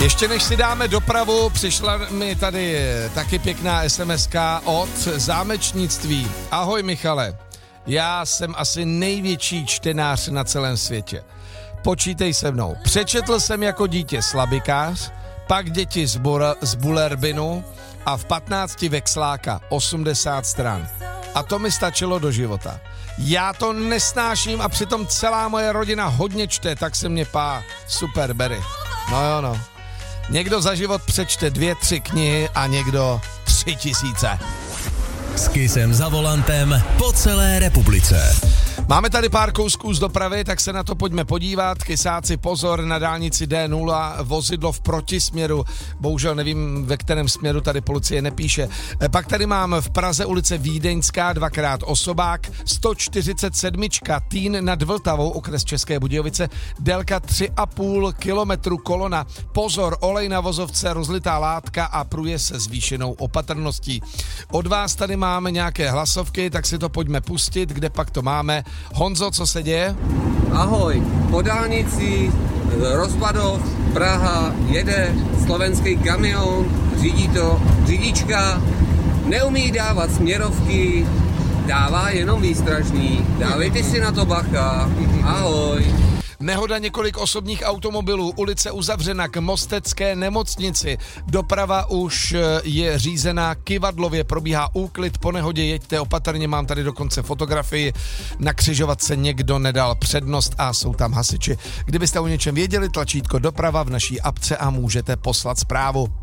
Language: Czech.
Ještě než si dáme dopravu, přišla mi tady taky pěkná SMS-ka od Zámečnictví. Ahoj Michale, já jsem asi největší čtenář na celém světě. Počítej se mnou. Přečetl jsem jako dítě Slabikář, pak Děti z Bullerbinu a v 15 Vexláka, 80 stran. A to mi stačilo do života. Já to nesnáším a přitom celá moje rodina hodně čte, tak se mě super bery. No jo no. Někdo za život přečte 2-3 knihy a někdo 3000. S Kissem za volantem po celé republice. Máme tady pár kousků z dopravy, tak se na to pojďme podívat. Kysáci, pozor, na dálnici D0, vozidlo v protisměru. Bohužel nevím, ve kterém směru, tady policie nepíše. Pak tady mám v Praze ulice Vídeňská, 2x osobák, 147, Týn nad Vltavou, okres České Budějovice, délka 3,5 kilometru kolona. Pozor, olej na vozovce, rozlitá látka a průjezd se zvýšenou opatrností. Od vás tady máme nějaké hlasovky, tak si to pojďme pustit, kde pak to máme. Honzo, co se děje? Ahoj, po dálnici Rozvadov, Praha, jede slovenský kamion, řídí to řidička, neumí dávat směrovky, dává jenom výstražný, dávejte si na to bacha, ahoj. Nehoda, několik osobních automobilů, ulice uzavřena k Mostecké nemocnici. Doprava už je řízená Kyvadlově, probíhá úklid po nehodě, jeďte opatrně, mám tady dokonce fotografii. Na křižovatce někdo nedal přednost a jsou tam hasiči. Kdybyste o něčem věděli, tlačítko doprava v naší apce a můžete poslat zprávu.